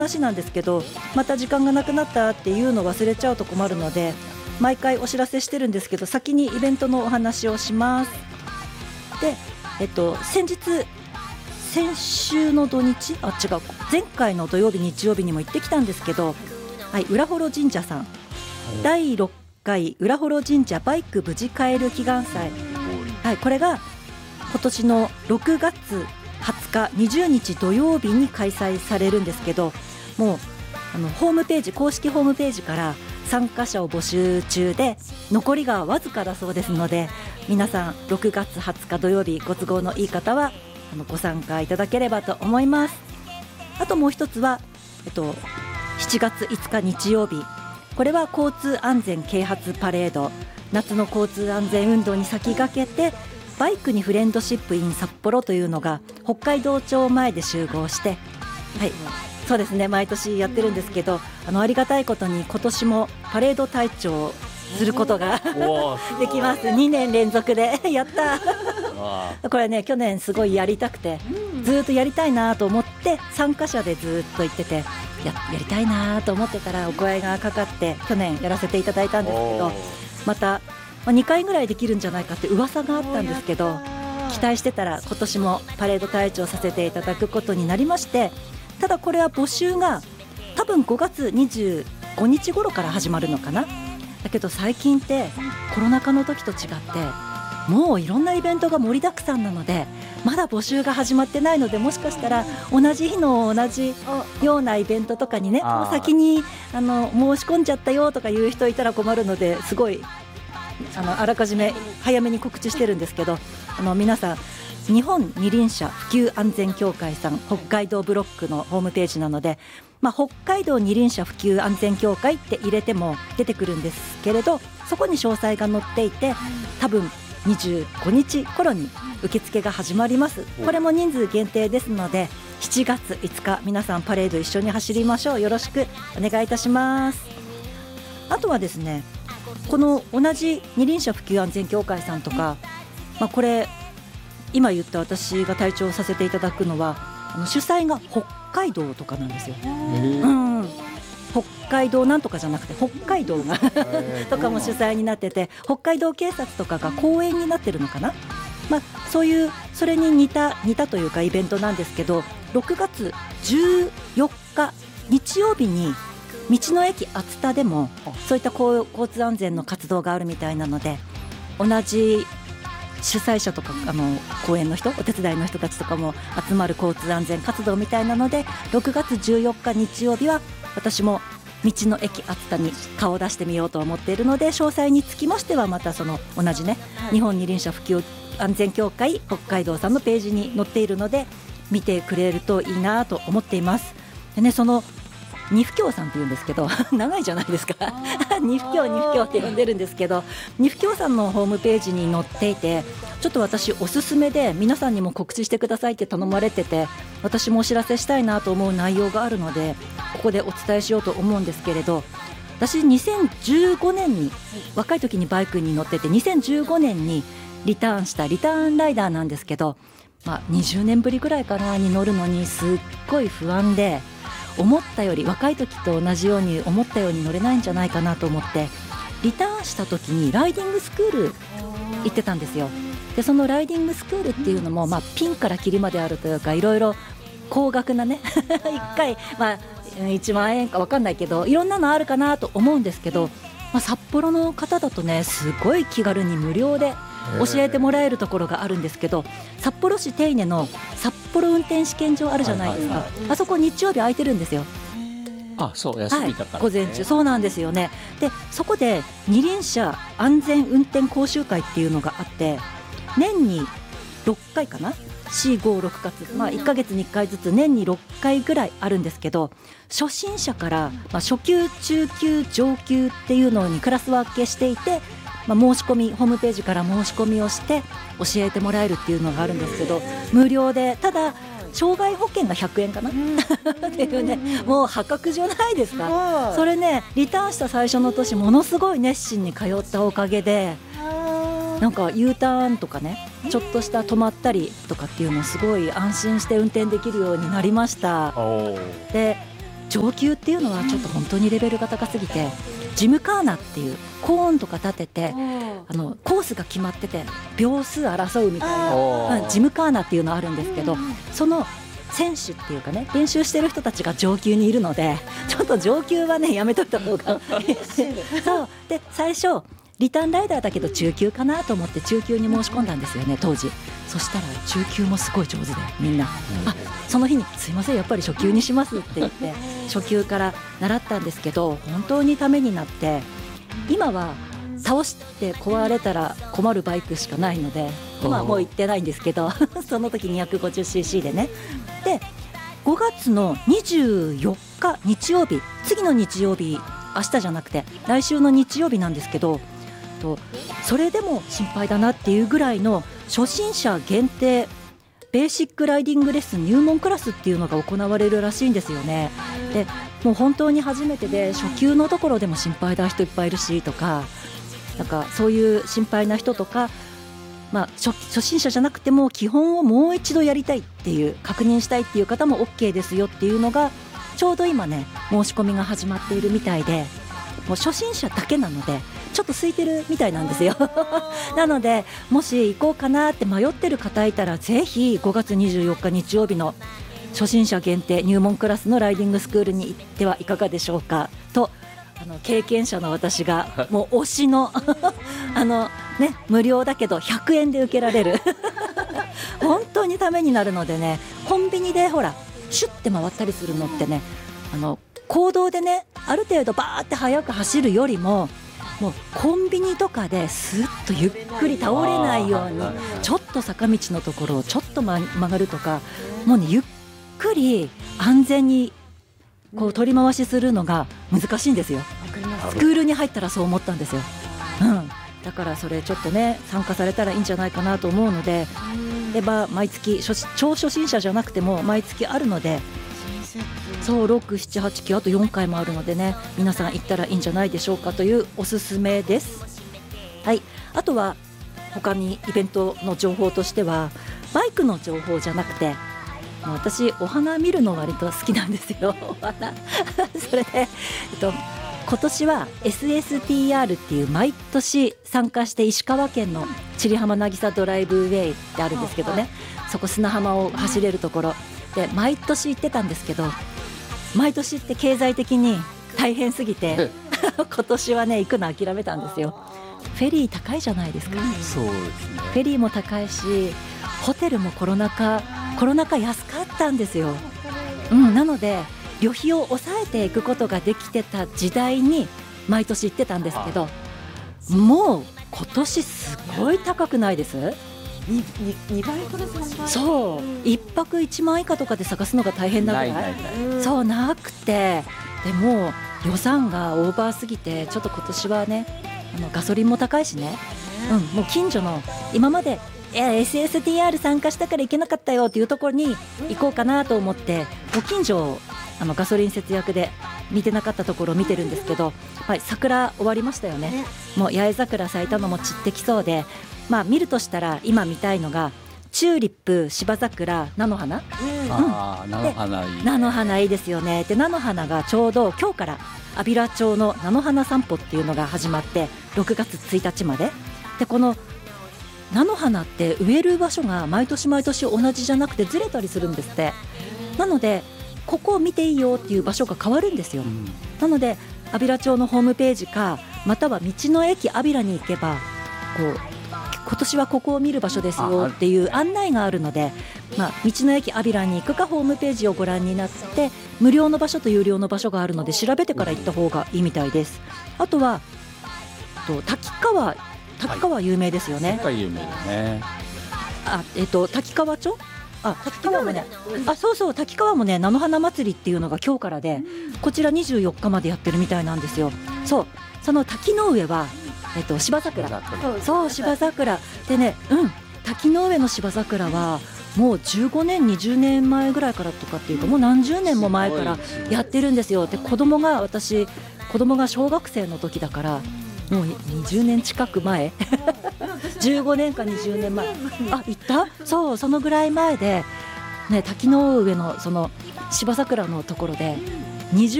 話なんですけど、また時間がなくなったっていうのを忘れちゃうと困るので、毎回お知らせしてるんですけど、先にイベントのお話をします。で、先週の土日、前回の土曜日日曜日にも行ってきたんですけど、はい、浦幌神社さん、第6回浦幌神社バイク無事帰る祈願祭、はい、これが今年の6月20日20日土曜日に開催されるんですけど、もうホームページ、公式ホームページから参加者を募集中で、残りがわずかだそうですので、皆さん6月20日土曜日ご都合のいい方はご参加いただければと思います。あともう一つは、7月5日日曜日、これは交通安全啓発パレード、夏の交通安全運動に先駆けてバイクにフレンドシップ in 札幌というのが北海道庁前で集合して、はい、そうですね、毎年やってるんですけど、ありがたいことに今年もパレード隊長をすることができます。2年連続でやったこれね、去年すごいやりたくて、ずっとやりたいなと思って参加者でずっと言ってて、やりたいなと思ってたらお声がかかって去年やらせていただいたんですけど、また2回ぐらいできるんじゃないかって噂があったんですけど、期待してたら今年もパレード隊長させていただくことになりまして、ただこれは募集が多分5月25日頃から始まるのかな。だけど最近ってコロナ禍の時と違ってもういろんなイベントが盛りだくさんなので、まだ募集が始まってないので、もしかしたら同じ日の同じようなイベントとかにね、もう先に申し込んじゃったよとかいう人いたら困るので、すごいあらかじめ早めに告知してるんですけど、皆さん日本二輪車普及安全協会さん北海道ブロックのホームページなので、北海道二輪車普及安全協会って入れても出てくるんですけれど、そこに詳細が載っていて、多分25日頃に受付が始まります。これも人数限定ですので、7月5日皆さんパレード一緒に走りましょう。よろしくお願いいたします。あとはですね、この同じ二輪車普及安全協会さんとか、これ今言った私が隊長させていただくのは主催が北海道とかなんですよ。北海道なんとかじゃなくて北海道がとかも主催になってて、北海道警察とかが公演になってるのかな。そういうそれに似たというかイベントなんですけど、6月14日日曜日に道の駅熱田でもそういった交通安全の活動があるみたいなので、同じ主催者とか公園の人、お手伝いの人たちとかも集まる交通安全活動みたいなので、6月14日日曜日は私も道の駅熱田に顔を出してみようと思っているので、詳細につきましてはまたその同じね、日本二輪車普及安全協会北海道さんのページに載っているので見てくれるといいなと思っています。でね、その二不協さんって言うんですけど長いじゃないですか二不協って呼んでるんですけど、二不協さんのホームページに載っていて、ちょっと私おすすめで皆さんにも告知してくださいって頼まれてて、私もお知らせしたいなと思う内容があるのでここでお伝えしようと思うんですけれど、私2015年に若い時にバイクに乗ってて、2015年にリターンしたリターンライダーなんですけど、20年ぶりぐらいかなに乗るのにすっごい不安で、思ったより若い時と同じように思ったように乗れないんじゃないかなと思って、リターンした時にライディングスクール行ってたんですよ。でそのライディングスクールっていうのも、ピンからキリまであるというか、いろいろ高額なね1回、1万円か分かんないけどいろんなのあるかなと思うんですけど、札幌の方だとね、すごい気軽に無料で教えてもらえるところがあるんですけど、札幌市手稲の札幌運転試験場あるじゃないですか、あそこ日曜日空いてるんですよ。 そう休みだから、 午前中、そうなんですよね。でそこで二輪車安全運転講習会っていうのがあって、年に6回かな、4、5、6月、1ヶ月に1回ずつ年に6回ぐらいあるんですけど、初心者から、初級、中級、上級っていうのにクラス分けしていて、申し込みホームページから申し込みをして教えてもらえるっていうのがあるんですけど、無料で、ただ障害保険が100円かなっていうね、もう破格じゃないですか。それね、リターンした最初の年ものすごい熱心に通ったおかげで、なんか U ターンとかね、ちょっとした止まったりとかっていうのすごい安心して運転できるようになりました。で上級っていうのはちょっと本当にレベルが高すぎて、ジムカーナっていうコーンとか立ててコースが決まってて秒数争うみたいなジムカーナっていうのあるんですけど、その選手っていうかね、練習してる人たちが上級にいるので、ちょっと上級はねやめといた方がそうで、最初リターンライダーだけど中級かなと思って中級に申し込んだんですよね当時。そしたら中級もすごい上手で、みんなその日にすいませんやっぱり初級にしますって言って初級から習ったんですけど、本当にためになって、今は倒して壊れたら困るバイクしかないので今はもう行ってないんですけどその時 250cc でね。で5月の24日日曜日、次の日曜日、明日じゃなくて来週の日曜日なんですけど、それでも心配だなっていうぐらいの初心者限定ベーシックライディングレッスン入門クラスっていうのが行われるらしいんですよね。でもう本当に初めてで初級のところでも心配な人いっぱいいるしとか、なんかそういう心配な人とか、初心者じゃなくても基本をもう一度やりたいっていう確認したいっていう方も OK ですよっていうのがちょうど今ね申し込みが始まっているみたいで、もう初心者だけなのでちょっと空いてるみたいなんですよなのでもし行こうかなって迷ってる方いたら、ぜひ5月24日日曜日の初心者限定入門クラスのライディングスクールに行ってはいかがでしょうかと、経験者の私がもう推しの無料だけど100円で受けられる本当にためになるのでね、コンビニでほらシュッて回ったりするのってね、公道でねある程度バーって速く走るよりも、もうコンビニとかでスッとゆっくり倒れないようにちょっと坂道のところをちょっと曲がるとか、もうねゆっくり安全にこう取り回しするのが難しいんですよ。スクールに入ったらそう思ったんですよ、だからそれちょっとね参加されたらいいんじゃないかなと思うので、毎月超初心者じゃなくても毎月あるので、そう6、7、8、9あと4回もあるのでね、皆さん行ったらいいんじゃないでしょうかというおすすめです。はい、あとは他にイベントの情報としてはバイクの情報じゃなくて、私お花見るの割と好きなんですよお花それで、今年は SSTR っていう毎年参加して石川県の千里浜渚ドライブウェイってあるんですけどね、そこ砂浜を走れるところで毎年行ってたんですけど、毎年って経済的に大変すぎて今年はね行くの諦めたんですよ。フェリー高いじゃないですか、 そうですね、 フェリーも高いしホテルもコロナ禍安かったんですよ、なので旅費を抑えていくことができてた時代に毎年行ってたんですけど、もう今年すごい高くないです？ 2倍から3倍、 そう1泊1万以下とかで探すのが大変なぐらい、そうなくて、でも予算がオーバーすぎてちょっと今年はねガソリンも高いしね、もう近所の今までSSTR 参加したから行けなかったよっていうところに行こうかなと思って、ご近所ガソリン節約で見てなかったところを見てるんですけど、桜終わりましたよね。もう八重桜咲いたのも散ってきそうで、見るとしたら今見たいのがチューリップ、芝桜、菜の花、菜の花いいですよね。で菜の花がちょうど今日から安平町の菜の花散歩っていうのが始まって6月1日までで、この菜の花って植える場所が毎年毎年同じじゃなくてずれたりするんですって。なのでここを見ていいよっていう場所が変わるんですよ、なので安平町のホームページかまたは道の駅安平に行けば今年はここを見る場所ですよっていう案内があるので、道の駅安平に行くかホームページをご覧になって無料の場所と有料の場所があるので調べてから行った方がいいみたいです。あとは滝川有名ですよね。 有名だね。 滝川町、滝川もね、そう滝川もね菜の花祭りっていうのが今日からで、こちら24日までやってるみたいなんですよ。そう、その滝の上は芝桜、そう芝桜でね、滝の上の芝桜はもう15年20年前ぐらいからとかっていうかもう何十年も前からやってるんですよ。で子供が小学生の時だからもう20年近く前15年か20年前行ったそのぐらい前で、滝の上のその芝桜のところで 20